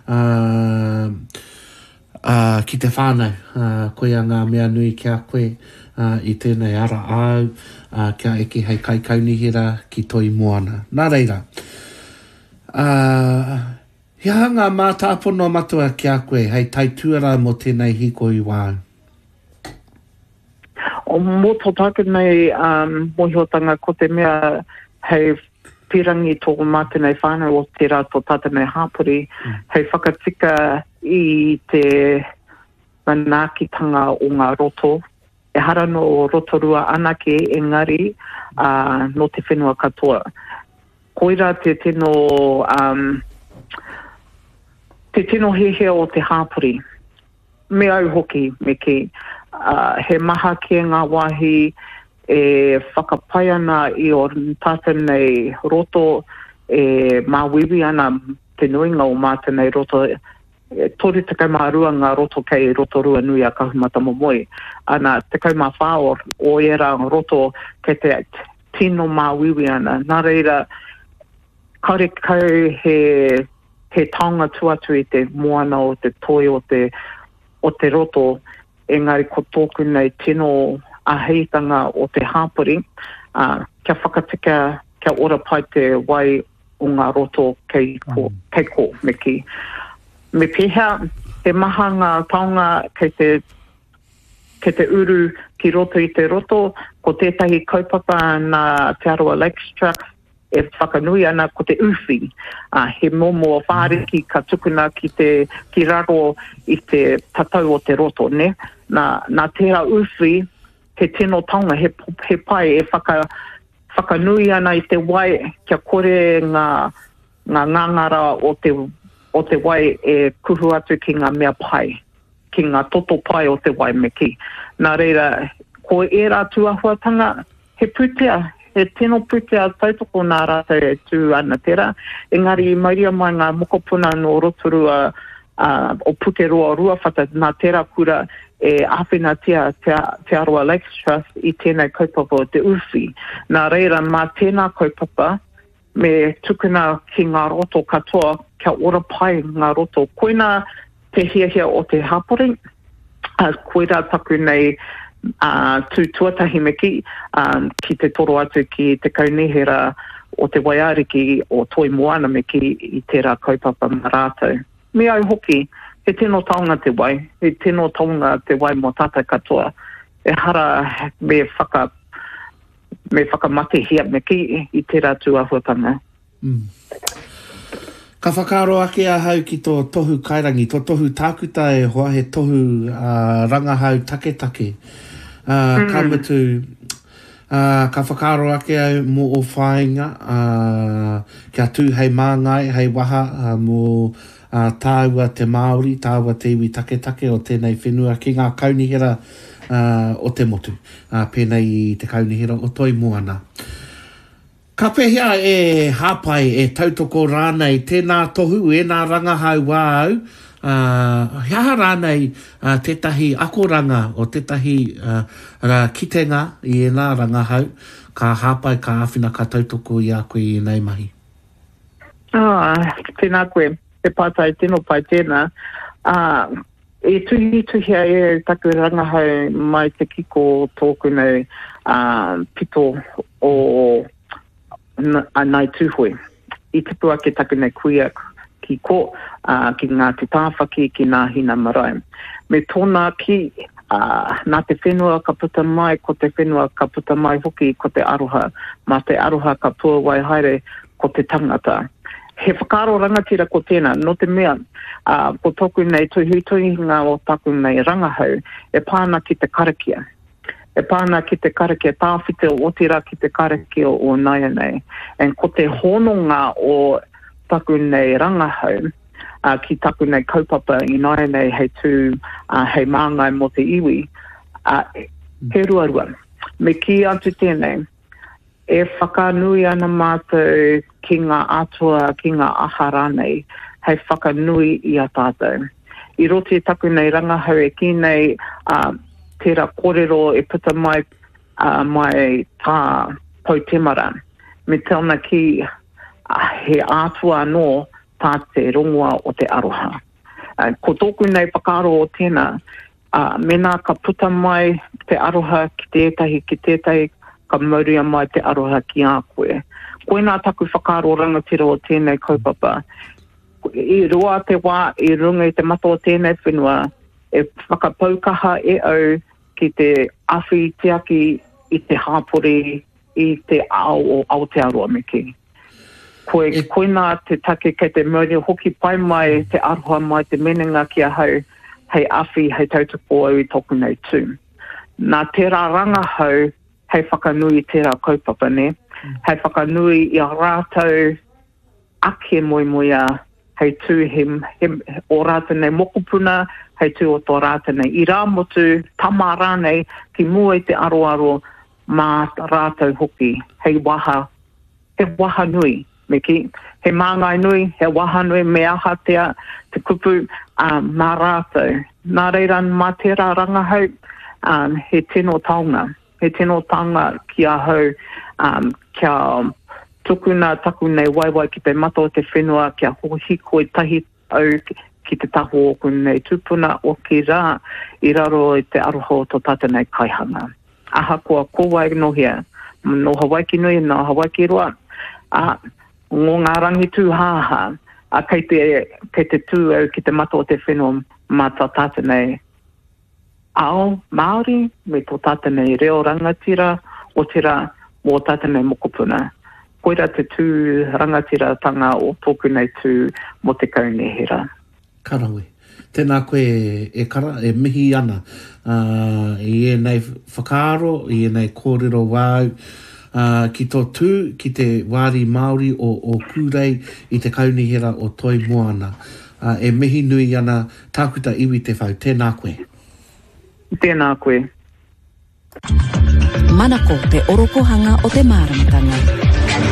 ki te whānau. Koe a ngā mea nui kia koe i tēnei ara au, kia eke hei kai kaunihera ki Toi Moana. Nā reira, hea ngā mātāpono matua kia koe, hei taituara mo tēnei hiko i wāu. O mō tō tāku nei mōhiotanga ko te mea hei pirangi tōku mātu nei whānau o tērā tō tātu nei hāpuri, hei whakatika i te manākitanga o ngā roto. E hara no rotorua anake engari no te whenua katoa. Koira te tino hehe o te hāpuri. me au hoki, me ki. He maha ki ngā wahi e whakapai ana I o tātanei roto e māwiwi ana te nuinga o mātanei roto tori te kaimārua ngā roto kei roto rua nui a kahumata momoi. Ana te kaimāwhao o era roto kei te tino māwiwi ana. Nā reira, kare kau he taonga tuatu I te moana o te toi o te roto, engari ko tōku nei tino aheitanga o te hāpuri, kia whakatika, kia ora pai te wai o ngā roto kei ko, me ki. Me pēhea, he maha ngā taonga kei te uru ki roto I te roto, ko tētahi kaupapa nā Te Aroa Lakes Trust, e whakanui ana ko te uwhi. He momo whāriki ka tukuna ki raro I te tatau o te roto, ne? Nā tērā uwhi, he tino taonga, he pai e whakanui ana I te wai, kia kore ngā ngangara o te wai e kuhu atu ki ngā mea pai, ki ngā toto pai o te wai me ki. Nā reira, ko e rā tuahuatanga, he putea, he tino putea tautoko nā rata e tū ana tera. Engari, mairia mai ngā mokopuna no rotorua o Pukeroa Ruawhata, nā tera kura e awhina Te Aroa Lakes Trust I tēnei kaupapa o te uwhi. Nā reira, mā tēnā kaupapa, me tukuna ki ngā roto katoa, kia ora pai ngā roto. Koina te hiahia o te hapori, koira taku nei tū tuatahi me ki te toro atu ki te kaunihera o te waiariki o Toi Moana me ki I tērā kaupapa marātou. Me au hoki, he tino taonga te wai, he tino taonga te wai mo tata katoa. E hara me whakamatehia me ki I tērā tuahuatanga. Ka whakaro ake a hau ki tō tohu kairangi, tō tohu tākuta e hoa he tohu rangahau take. Ka mutu, ka whakaro ake au mō o whāinga, kia tū hei māngai, hei waha mō tāua te Māori, tāua te iwi take o tēnei whenua ki ngā kaunihera o te motu, pēnei te kaunihera o Toi Moana. Ka pehea e hāpai e tautoko rānei tēnā tohu e nā rangahau wāau. Hea rānei tētahi akoranga o tētahi kitenga I e nā rangahau. Ka hāpai ka awhina ka tautoko I a koe I nei mahi. Tēnā koe, te pātai tino pai tēnā. E tuhia e taku rangahau mai te kiko tōku nei pito o nai tūhoi. I te pua ke taku nei kuia ki ko, ki ngā te tāwhaki, ki ngā hina marae. Me tōna ki, nā te whenua ka puta mai, ko te whenua ka puta mai hoki, ko te aroha. Ma te aroha ka pua wai haere, ko te tangata. He whakaro rangatira ko tēnā, no te mea, ko tōku nei tuhinga o taku nei rangahau, e pāna ki te karakia. E pāna ki te karakia, tāwhite o tira ki te karakia o naia nei. En ko te hononga o taku nei rangahau, ki taku nei kaupapa I naia nei hei tū, hei māngai mo te iwi, he ruarua. Me ki atu tēnei, e whakanui ana mātou ki ngā atua, ki ngā aha rānei, hei whakanui I a tātou. I roti taku nei rangahau e ki nei tērā kōrero e puta mai mai tā pautemara. Me tēnā ki he atua anō tā te rongoa o te aroha. Ko tōku nei whakaro o tēnā, mena ka puta mai te aroha ki tētahi ka mauria mai te aroha ki a koe. Koe nā taku whakaro rangatira o tēnei kaupapa. I roa te wā, I runga I te mato o tēnei whenua, e whakapaukaha e au ki te awhi tiaki I te hāpori I te ao o Aotearoa me ki. Koe nā te take kei te mauria hoki pai mai te aroha mai te menenga ki a hau hei awhi hei tautoko au I toku nei tū. Nā tērā rangahau hei whakanui tērā kaupapa ne. Hei whakanui I a rātou ake moimoia hei tū o rātene mokupuna, hei tū o tō rātene i rā motu tama rānei ki mua i te aroaro mā rātou hoki, hei waha nui, meki, he māngai nui, he waha nui, me ahatea te kupu mā rātou. Nā reira mā tērā rangahau, he tino taonga ki a hau, kia tukuna taku nei waiwai ki te mato o te whenua, kia hiko i tahi au ki te taho oku nei tupuna o ki rā, i raro i te aroho tō tātanei kaihanga. Aha kua kōwai nohia, no Hawaii ki nui, no Hawaii ki roa, ngō ngā rangi tū hāha, kei te tū au ki te mato o te whenua mā tā tātanei ao Māori, me tō tātanei reo rangatira, o tira mō tātanei mokopuna. Koira te tū rangatira tanga o tōku nei tū mo te kaunehera. Karawe. Tēnā koe e mihi ana i nei whakaaro, i nei kōrero wāu, ki tō tū, ki te wāri Māori o kūrei i te kaunehera o Toi Moana. E mihi nui ana tākuta iwi te whau. Tēnā koe. Tēnā koe. Manako te oropohanga o te māramatanga.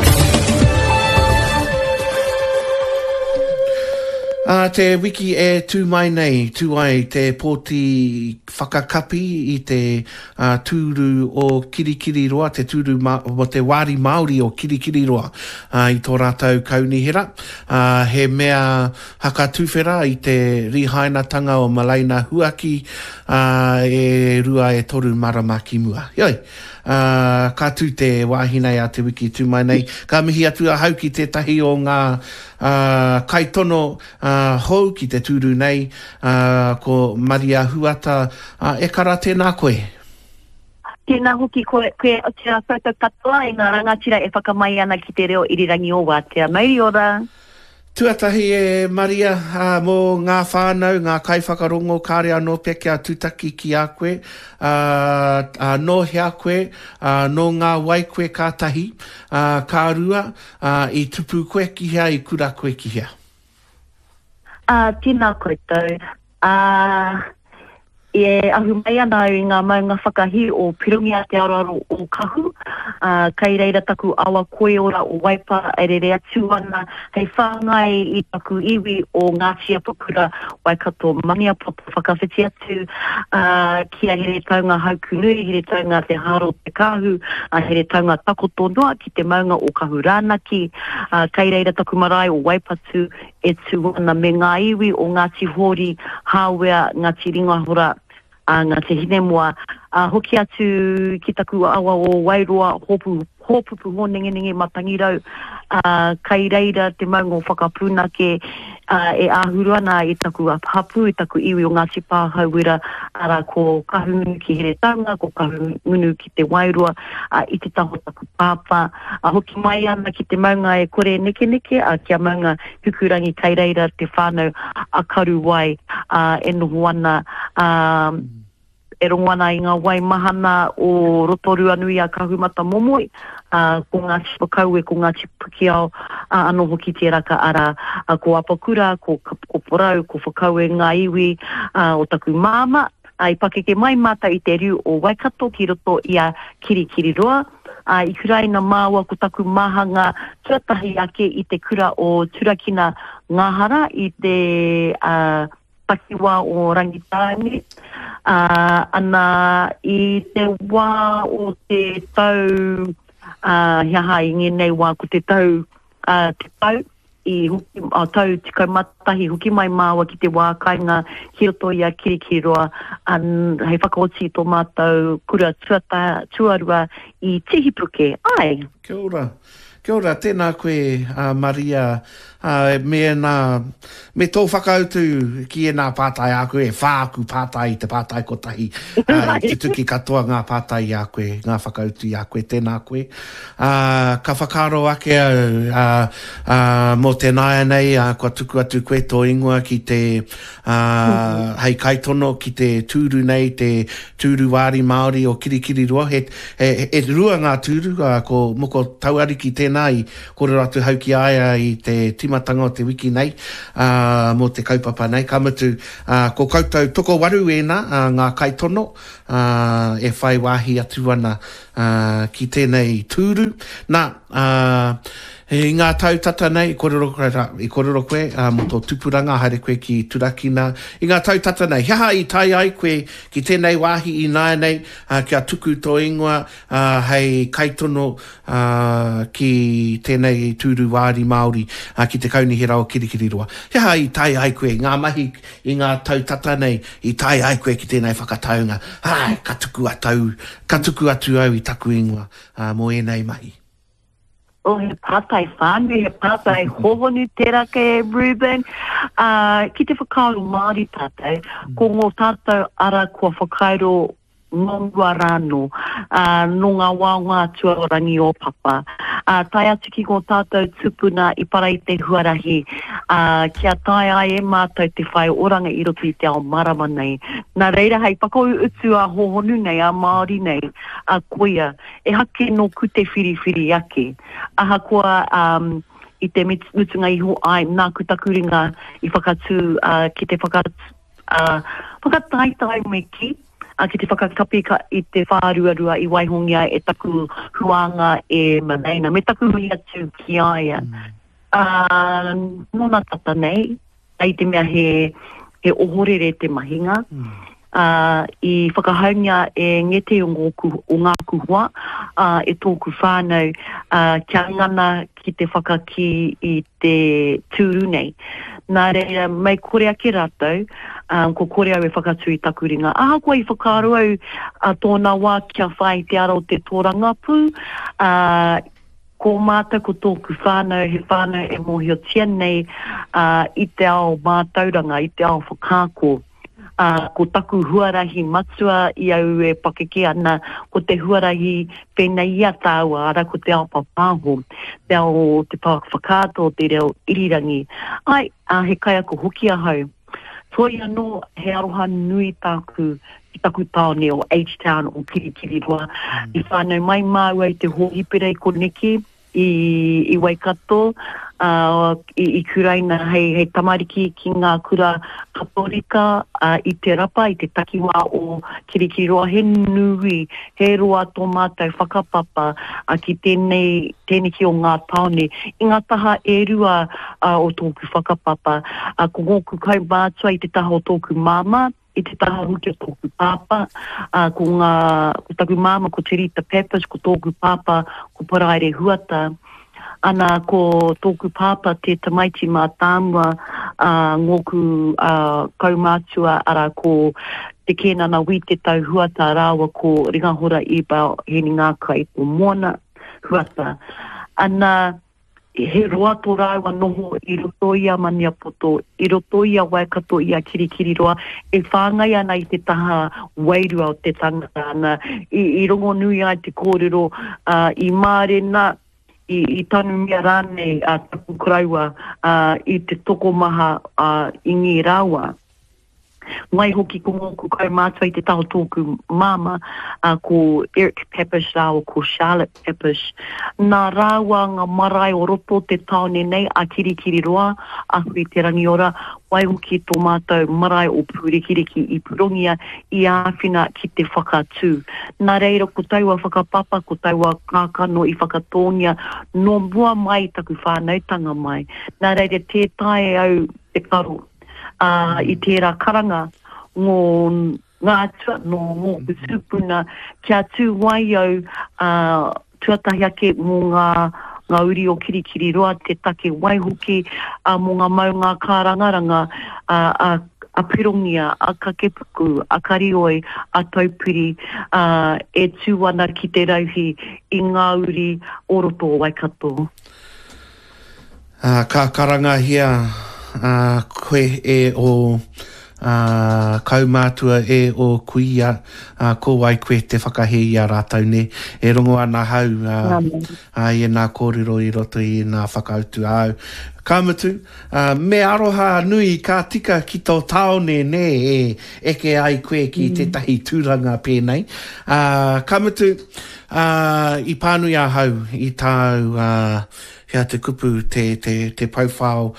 Te wiki e tū mai nei, tū ai te pōti whakakapi i te tūru o Kirikiriroa, te tūru o te wāri Māori o Kirikiriroa i tō rātou kaunihera. He mea haka tūwhera i te rihainatanga o Malaina Huaki e rua e toru marama ki mua. Ioi, ka tū te wāhinei a te wiki tū mai nei. Ka mihi atu a hau ki te tahi o ngā kaitono hou ki te tūru nei ko Maria Huata. E kara tēnā koe? Tēnā hoki koe o te koutou katoa i ngā rangatira e whakamai ana ki te reo irirangi o wātea. Mauri ora. Tuatahi e Maria mō ngā whānau, ngā kaiwhakarongo, kāre anō pia kia tūtaki ki a koe, no hea koe, no ngā wai koe kātahi, kā rua, i tupu koe ki hea, i kura koe ki hea. Tēnā koutou. E ahu mai ana i ngā maunga whakahi o pirungi a te aroaro o kahu. Kei reira taku awa koe ora o waipa e rere atu ana hei whāngai i taku iwi o Ngātia Pukura Waikato Maniapoto whakawhiti atu kia here taunga haukunui, here taunga te haro te kahu, here taunga takoto noa ki te maunga o kahu rānaki. Kei reira taku marae o waipatu e tu ana me ngā iwi o Ngāti Hori, Hāwea, Ngāti Ringahora, ngā te hine mua, hoki atu ki taku awa o Wairoa, hōpupu hōnengenenge matangirau, kei reira te maunga o whakapuna ke e āhuru ana i taku hapu, i taku iwi o Ngāti Pāhauwera, ara ko kahungunu ki here tanga, ko kahungunu ki te Wairoa, i te taho taku pāpā. Hoki mai ana ki te maunga e kore neke, kia maunga hukurangi kei reira te whānau a karu wai, e noho ana, e rongo ana i ngā wai mahana o Rotorua Nui a Kahumata Momoi, ko ngā tipakaue, ko ngā tipakiao, anō hoki te raka ara, ko Apakura, ko Porau, ko Whakaue ngā iwi, o taku māma, i pakeke mai mata i te riu o Waikato ki roto i a Kirikiriroa, i kuraina māua ko taku mahanga tuatahi ake i te kura o Turakina Ngāhara i te takiwa o Rangitāngi, ana i te wā o te tau, hiaha i ngenei wā ko te tau, i tau tikau matahi, huki mai māua ki te wā kainga ki roto i a Kirikiriroa, hei whakaoti tō mātou kura tuarua i Tihipuke. Ai! Kia ora. Kia ora, tēnā koe, Maria, me tō whakautu ki e nā pātai a koe, whāku pātai, te pātai kotahi, te tuki katoa ngā pātai a koe, ngā whakautu a koe, tēnā koe. Ka whakaro ake mō te nāia nei, kua tuku atu koe tō ingoa ki te hei kaitono, ki te tūru nei, te tūru wāri Māori o Kirikiriroa, he rua ngā tūru, ko moko tauari ki tēnā i kore ratu hauki aia i te timatanga o te wiki nei, mō te kaupapa nei, ka mutu, ko koutou toko waru ngā kaitono, e whai wāhi atu ana ki tēnei tūru. Nā, i ngā tautata nei, i korero koe, mō tō tupuranga, haere koe ki turakina. I ngā tautata nei, hiaha i tai ai koe ki tēnei wāhi i nāi nei, kia tuku tō ingoa, hei kaitono ki tēnei tūru wāri Māori, ki te kaunihira o Kirikiriroa. Hiaha i tai ai koe, ngā mahi i ngā tautata nei, i tai ai koe ki tēnei whakataunga. Hai, ka tuku atu au i taku ingoa, mō enei mahi. O he pātai whānui, he pātai hohonu tērā ke Ruben. Ki te whakaaro Māori tātou, ko ngō tātou ara kua whakaaro nongua rāno, no ngā wāonga tuarangi o papa. Tai atu ki ngō tātou tupuna i para i te huarahi, kia tai ai e mātou te whai oranga i roto i te ao marama nei. Nā reira hei pakou utu a hohonu nei, a Māori nei, a koia, e hake no kute whiriwhiri ake. Aha koa i te mutunga iho ai, nā kutakuringa i whakatu, ki te whakataitai me ki, ki te whakakapi i te whāruarua i Waihongia e taku huanga e Manaina. Me taku hui atu ki aia. Nona tata nei, ai te mea he ohorere te mahinga. I whakahaungia e ngete o ngā kuhua, e tōku whānau, kia ngana ki te whakaki i te tūru nei. Nā reira, mai korea ki rātou, ko korea e whakatu i taku ringa. Aha koe i whakaro au tōna wā kia whai te ara o te tōranga pū, ko mātou ko tōku whānau, he whānau e mōhio tia nei i te ao mātauranga, i te ao whakāko. Ko taku huarahi matua i au e pakeke ana, ko te huarahi pēnei ia tāua, ara ko te ao papāho, te ao te whakāto, te reo irirangi. Ai, he kai ako hoki ahau. Toi anō he aroha nui tāku, i taku tāone o H-Town o Kirikiriroa, i whānau mai māu ai te hōhipere i koneki, i Waikato, i kuraina hei tamariki ki ngā kura katorika i te rapa, i te takiwā o Kirikiriroa, he nui, he roa tō mātou whakapapa ki tēnei ki o ngā taone. I ngā taha e rua o tōku whakapapa, ko ngōku kai mātua i te taha o tōku māma, i te taha huki o tōku pāpa, ko taku māma ko te Rita Peppers, ko tōku pāpa, ko Paraire Huata. Ana ko tōku pāpa te tamaiti mā tāmua, ngōku kaumātua ara ko te kēnana wi te tau huata rāua ko Ringahora Iba heni ngā kai ko Moana Huata. Ana he roa tō rāua noho i roto ia Maniapoto, i roto ia Waikato ia Kirikiriroa, e whāngai ana i te taha wairua o te tangata ana, i rongo nui ai te kōrero, i mārena, i tanu mea rānei taku kraua, i te toko maha i ngī rāua. Ngai hoki ko ngōku kai mātua i te taho tōku māma, ko Eric Peppers rāua, ko Charlotte Peppers. Nā rāua ngā marae o roto te taone nei a Kirikiriroa, a hui te rangiora, wai hoki tō mātou marae o Purikiriki i Purongia, i āwhina ki te whakatū. Nā reira ko taua whakapapa, ko taua kākano i whakatōnia, no mua mai taku whānautanga mai. Nā reira te tae au te karo. I tērā karanga ngā tua no ngō kusupuna kia tū wai au tuatahi ake mō ngā uri o Kirikiriroa te take wai hoki mō ngā mau ngā kārangaranga a Pirongia, a Kakepuku, a Karioi, a Taupiri, e tū ana ki te rauhi i ngā uri o roto o Waikato. Ka karanga hia koe e o kaumātua e o kuia ko wai koe te whakahei a rātau ne. E rongo ana hau e nā kōrero i roto i nā whakautu au. Kamutu, me aroha nui ka tika ki tō taone ne eke ai koe ki te tahi tūranga pēnei. Kamutu, I pānui a hau I tāu hea te kupu te paufao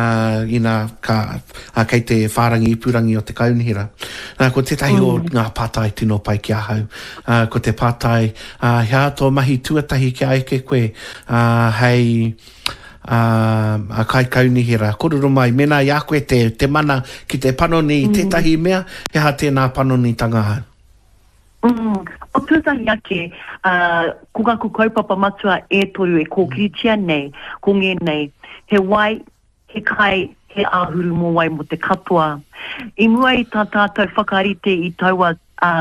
kei te whārangi ipurangi o te kaunihira. Ko tētahi o ngā pātai tino pai ki a hau. Ko te pātai hea tō mahi tuatahi ki a eke koe hei a kai kaunihira. Kororo mai, mena I a koe te mana ki te panoni tētahi mea, hea tēnā panoni tanga hau. O tūtahi ake, ko ngā kaupapa matua toru kōkiritia nei, ko ngē nei, he wai, he kai, he āhuru mō wai mo te katoa. I mua I tā tātou whakarite I taua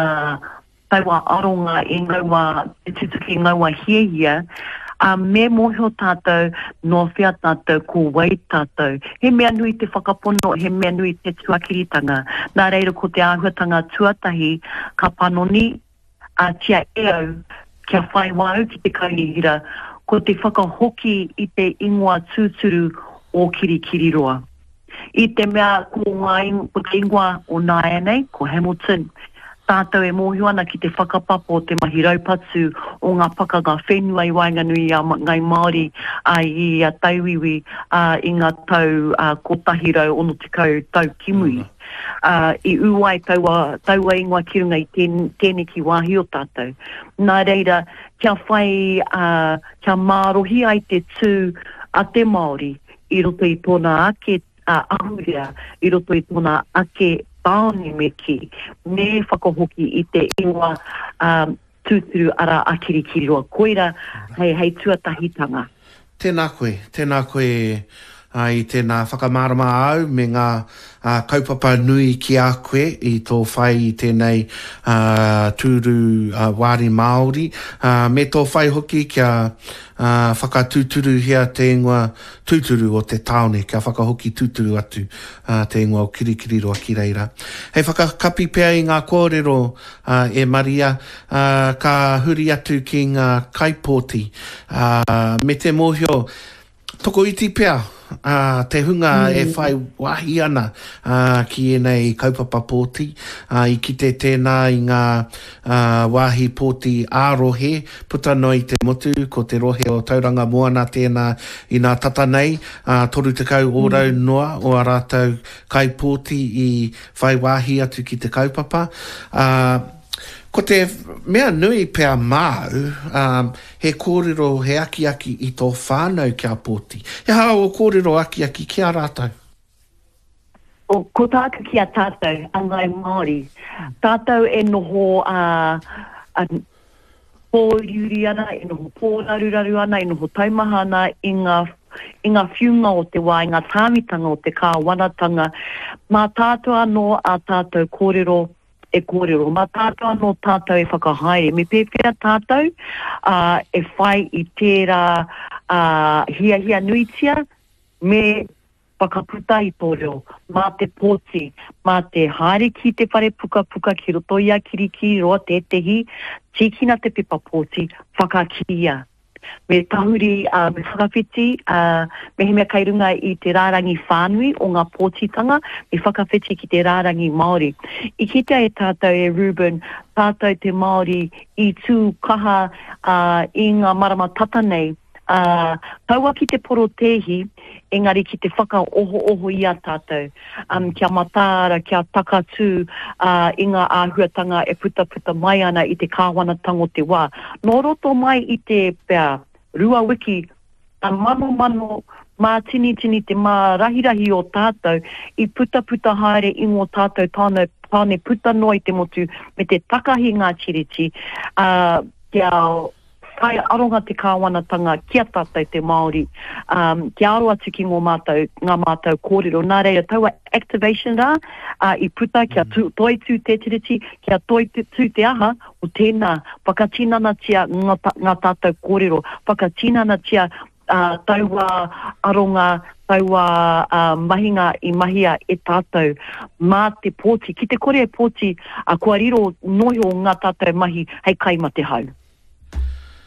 aronga I ngaua, te tutuki ngaua hiehia, me mōhio tātou, no whia tātou, ko wai tātou. He mea nui te whakapono, he mea nui te tuakiritanga. Nā reira ko te āhuatanga tuatahi, ka panoni, tia eo, kia whai wau ki te kaunihira, ko te whakahoki I te ingoa tūturu o kirikiriroa. I te mea ko te ingoa o Nāianei, ko Hamilton, tātou mōhio ana ki te whakapapo te mahi raupatu o ngā paka ngā whenua I Wainganui a ngai Māori I a tauiwi I ngā tau kotahirau ono te kau tau kimui. I uai taua ingoa kirunga I tēne ki wāhi o tātou. Nā reira, kia whai, kia mārohi ai te tū a te Māori I roto I tōna ake ahurea, I roto I tōna ake taone me ki, me whakahoki I te ingoa tūturu ara akirikiriroa. Koira, hei tuatahitanga. Tēnā koe I tēnā whakamārama au me ngā kaupapa nui ki a koe I tō whai I tēnei tūru wāri Māori. Me tō whai hoki kia whakatūturu hea te ingoa tūturu o te taone, kia whakahoki tūturu atu te ingoa o kirikiriroa ki reira. Hei whakakapi pēr I ngā kōrero Maria, ka huri atu ki ngā kaipōti. Me te mōhio, toko iti pēr. Te hunga whai wahi ana ki nei kaupapa pōti I kite tēnā I ngā wahi pōti ārohe puta noi te motu ko te rohe o tauranga moana tēnā I ngā tata nei toru te kau ōrau noa o a rātou kai pōti I whai wahi atu ki te kaupapa ko te mea nui pēr māu, he kōrero he aki I tō whānau kia pōti. He hao o kōrero aki kia rātou? Ko tāku kia tātou, angai Māori. Tātou noho pōriuri ana, noho pōraruraru ana, noho taumaha ana I ngā whiunga o te wā, I ngā tāmitanga o te kāwanatanga. Mā tātou anō a tātou kōrero kōrero. Mā tātou anō tātou whakahaere. Me pēwhera tātou whai I tērā hia nuitia me whakaputa I tō reo. Mā te pōti, mā te haere ki te whare puka ki roto I a kiriki roa tētehi, tīkina te pepa pōti, whakakia. Me tahuri, me whakawhiti, me he mea kairunga I te rārangi whānui o ngā pōtitanga, me whakawhiti ki te rārangi Māori. I kitea tātou Ruben, tātou te Māori I tū kaha I ngā marama tata nei, taua ki te poro tehi, engari ki te whaka-oho I a tātou. Kia matāra, kia takatū, I ngā āhuatanga puta mai ana I te kāwanatanga o te wā. Nō roto mai I te pēr, rua wiki, mano, mā tini te mā rahirahi o tātou, I puta haere ingo tātou tāne puta noi te motu, me te takahi ngā chiriti, kia kai aronga te kāwanatanga kia tātou te Māori, kia aro atu ki ngā mātou kōrero. Nā reira, taua activation rā, I puta kia toi tū te tiriti, kia toi tū te aha o tēnā, whakatinana tia ngā tātou kōrero, whakatinana tia taua aronga, taua mahinga I mahia tātou, mā te pōti, ki te kore pōti, kua riro nohi o ngā tātou mahi, hei kai ma te hau.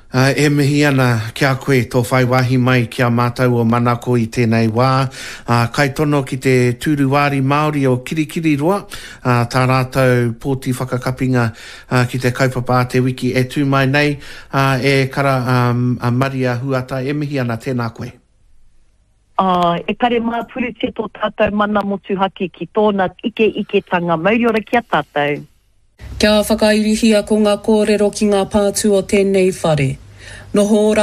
E mihi ana kia koe tō whai wahi mai kia mātou o manako I tēnei wā. Kai tono ki te tūruwāri Māori o Kirikiri roa. Tā rātou pōti whakakapinga ki te kaupapa te wiki e tū mai nei. E kara Maria Huata, e mihi ana tēnā koe. E kare mā puru te tō tātou mana motu haki ki tōna ike tanga. Mauri ora kia tātou. Kia whakairihia ko ngā kōrero ki ngā pātū o tēnei whare. Noho ora